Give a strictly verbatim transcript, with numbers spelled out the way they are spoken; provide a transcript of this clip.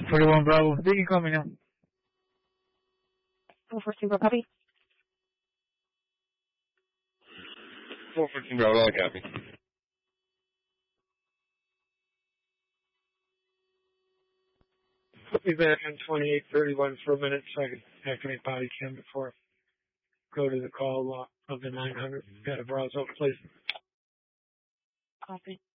forty-one Bravo. They can call me now. four fourteen Bravo, copy. four fourteen Bravo, all copy. Put me back on twenty-eight thirty-one for a minute so I can activate body cam before I go to the call log of the nine hundred. Got to browse out, please. Copy.